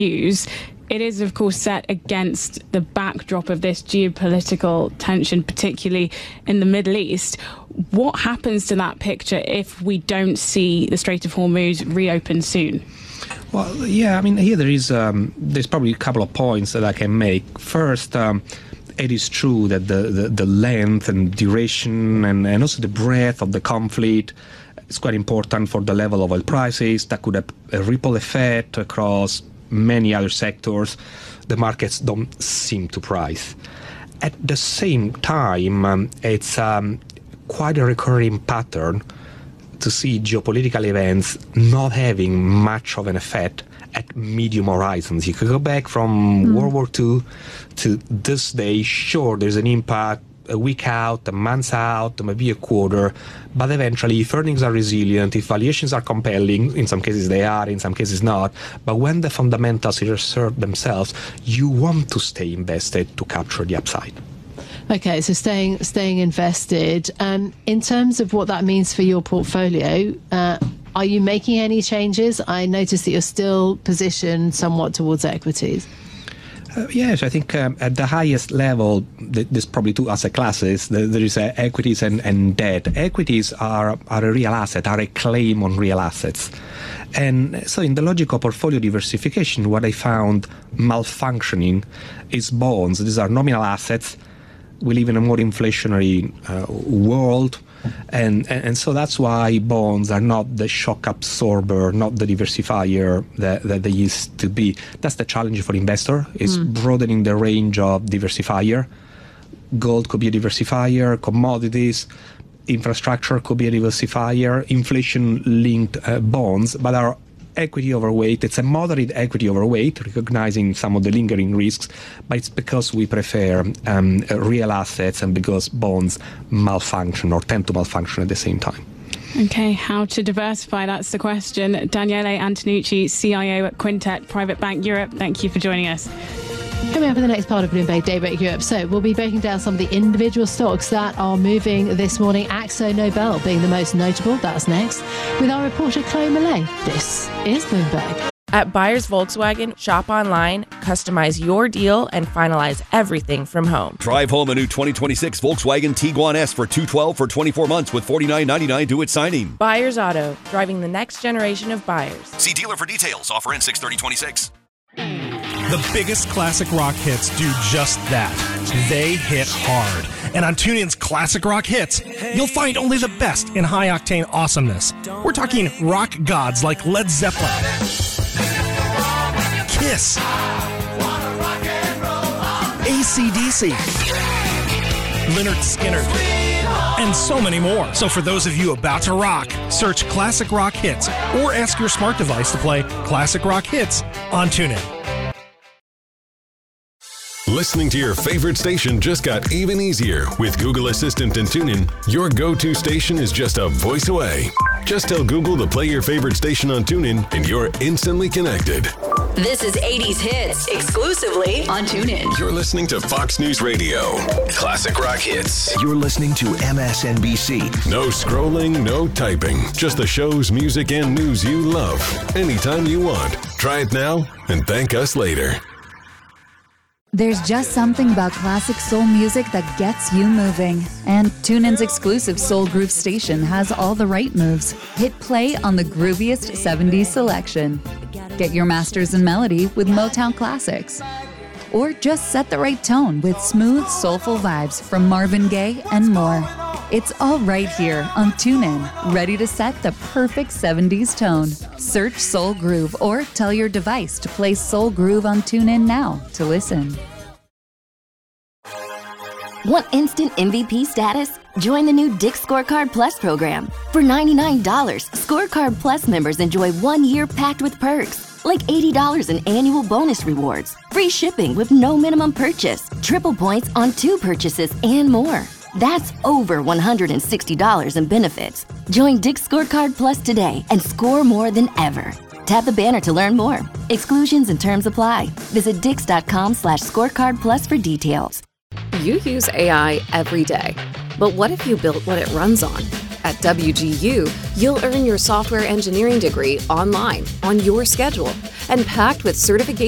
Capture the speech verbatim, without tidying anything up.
news, it is, of course, set against the backdrop of this geopolitical tension, particularly in the Middle East. What happens to that picture if we don't see the Strait of Hormuz reopen soon? Well, yeah, I mean, here there is um, there's probably a couple of points that I can make. First, um, it is true that the, the, the length and duration and, and also the breadth of the conflict is quite important for the level of oil prices. That could have a ripple effect across many other sectors the markets don't seem to price. At the same time, um, it's um, quite a recurring pattern to see geopolitical events not having much of an effect at medium horizons. You could go back from mm. World War Two to this day. Sure, there's an impact a week out, a month out, maybe a quarter, but eventually if earnings are resilient, if valuations are compelling, in some cases they are, in some cases not, but when the fundamentals assert themselves, you want to stay invested to capture the upside. Okay, so staying staying invested. Um, in terms of what that means for your portfolio, uh, are you making any changes? I noticed that you're still positioned somewhat towards equities. Uh, yes, I think um, at the highest level, th- there's probably two asset classes. There, there is uh, equities and, and debt. Equities are, are a real asset, are a claim on real assets. And so in the logic of portfolio diversification, what I found malfunctioning is bonds. These are nominal assets. We live in a more inflationary uh, world. And, and and so that's why bonds are not the shock absorber, not the diversifier that, that they used to be. That's the challenge for investor, is mm. broadening the range of diversifier. Gold could be a diversifier, commodities, infrastructure could be a diversifier, inflation-linked uh, bonds, but are equity overweight. It's a moderate equity overweight, recognizing some of the lingering risks, but it's because we prefer um, real assets and because bonds malfunction or tend to malfunction at the same time. Okay, how to diversify? That's the question. Daniele Antonucci, C I O at Quintet Private Bank Europe. Thank you for joining us. Coming up in the next part of Bloomberg Daybreak Europe, so we'll be breaking down some of the individual stocks that are moving this morning. Akzo Nobel being the most notable. That's next. With our reporter Chloe Millay. This is Bloomberg. At Buyers Volkswagen, shop online, customize your deal, and finalize everything from home. Drive home a new twenty twenty-six Volkswagen Tiguan S for two hundred twelve dollars for twenty-four months with forty-nine ninety-nine due at signing. Buyers Auto, driving the next generation of buyers. See dealer for details. Offer ends six thirty twenty-six. The biggest classic rock hits do just that. They hit hard. And on TuneIn's Classic Rock Hits, you'll find only the best in high-octane awesomeness. We're talking rock gods like Led Zeppelin, Kiss, A C D C, Lynyrd Skynyrd, and so many more. So for those of you about to rock, search Classic Rock Hits or ask your smart device to play Classic Rock Hits on TuneIn. Listening to your favorite station just got even easier. With Google Assistant and TuneIn, your go-to station is just a voice away. Just tell Google to play your favorite station on TuneIn and you're instantly connected. This is eighties Hits, exclusively on TuneIn. You're listening to Fox News Radio. Classic Rock Hits. You're listening to M S N B C. No scrolling, no typing. Just the shows, music, and news you love. Anytime you want. Try it now and thank us later. There's just something about classic soul music that gets you moving. And TuneIn's exclusive Soul Groove station has all the right moves. Hit play on the grooviest seventies selection. Get your masters in melody with Motown classics. Or just set the right tone with smooth, soulful vibes from Marvin Gaye and more. It's all right here on TuneIn, ready to set the perfect seventies tone. Search Soul Groove or tell your device to play Soul Groove on TuneIn now to listen. Want instant M V P status? Join the new Dick's Scorecard Plus program. For ninety-nine dollars, Scorecard Plus members enjoy one year packed with perks, like eighty dollars in annual bonus rewards, free shipping with no minimum purchase, triple points on two purchases, and more. That's over one hundred sixty dollars in benefits. Join Dick's Scorecard Plus today and score more than ever. Tap the banner to learn more. Exclusions and terms apply. Visit dix.com slash scorecard plus for details. You use A I every day. But what if you built what it runs on? At W G U, you'll earn your software engineering degree online, on your schedule, and packed with certification